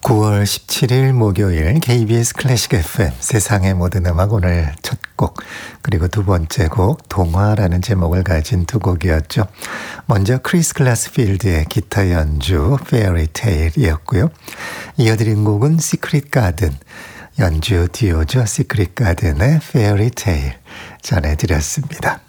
9월 17일 목요일 KBS 클래식 FM 세상의 모든 음악 오늘 첫 곡 그리고 두 번째 곡 동화라는 제목을 가진 두 곡이었죠. 먼저 크리스 글라스필드의 기타 연주 Fairy Tale이었고요. 이어드린 곡은 시크릿 가든 연주 듀오죠. 시크릿 가든의 Fairy Tale 전해드렸습니다.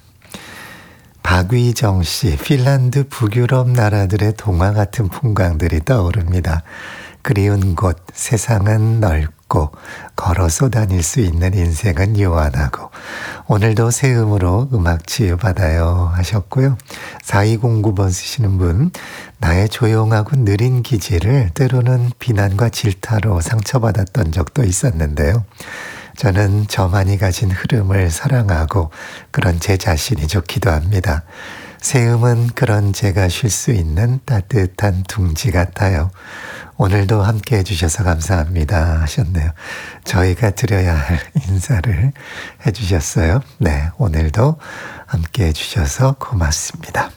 박위정 씨, 핀란드 북유럽 나라들의 동화 같은 풍광들이 떠오릅니다. 그리운 곳, 세상은 넓고 걸어서 다닐 수 있는 인생은 요원하고 오늘도 새 음으로 음악 치유받아요 하셨고요. 4209번 쓰시는 분, 나의 조용하고 느린 기질을 때로는 비난과 질타로 상처받았던 적도 있었는데요. 저는 저만이 가진 흐름을 사랑하고 그런 제 자신이 좋기도 합니다. 새 음은 그런 제가 쉴 수 있는 따뜻한 둥지 같아요. 오늘도 함께 해주셔서 감사합니다 하셨네요. 저희가 드려야 할 인사를 해주셨어요. 네, 오늘도 함께 해주셔서 고맙습니다.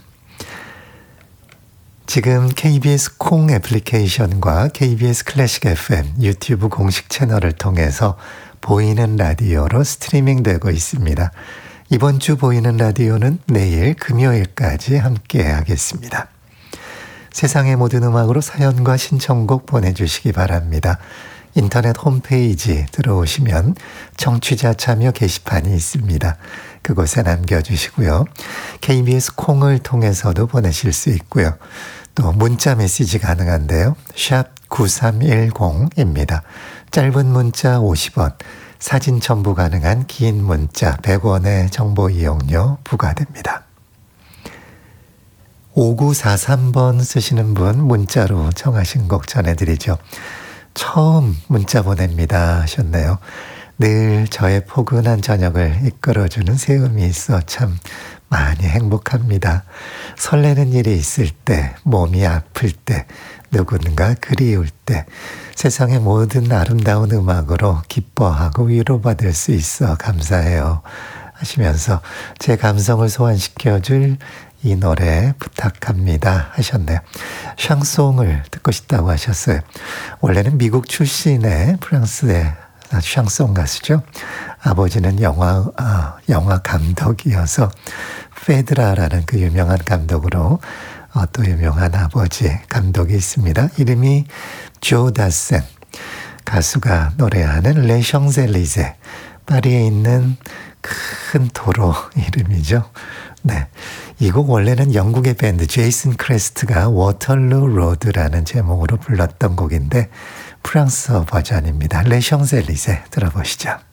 지금 KBS 콩 애플리케이션과 KBS 클래식 FM 유튜브 공식 채널을 통해서 보이는 라디오로 스트리밍 되고 있습니다. 이번 주 보이는 라디오는 내일 금요일까지 함께 하겠습니다. 세상의 모든 음악으로 사연과 신청곡 보내주시기 바랍니다. 인터넷 홈페이지 들어오시면 청취자 참여 게시판이 있습니다. 그곳에 남겨주시고요. KBS 콩을 통해서도 보내실 수 있고요. 또 문자 메시지 가능한데요. 샵 9310입니다. 짧은 문자 50원, 사진 첨부 가능한 긴 문자 100원의 정보 이용료 부과됩니다. 5943번 쓰시는 분 문자로 청하신 곡 전해드리죠. 처음 문자 보냅니다 하셨네요. 늘 저의 포근한 저녁을 이끌어주는 새음이 있어 참 많이 행복합니다. 설레는 일이 있을 때, 몸이 아플 때, 누군가 그리울 때 세상의 모든 아름다운 음악으로 기뻐하고 위로받을 수 있어 감사해요 하시면서 제 감성을 소환시켜줄 이 노래 부탁합니다 하셨네요. 샹송을 듣고 싶다고 하셨어요. 원래는 미국 출신의 프랑스의 샹송 가수죠. 아버지는 영화 감독이어서 페드라라는 그 유명한 감독으로 또 유명한 아버지 감독이 있습니다. 이름이 조 다센. 가수가 노래하는 레 샹젤리제, 파리에 있는 큰 도로 이름이죠. 네, 이 곡 원래는 영국의 밴드 제이슨 크레스트가 워털루 로드라는 제목으로 불렀던 곡인데 프랑스어 버전입니다. 레 샹젤리제 들어보시죠.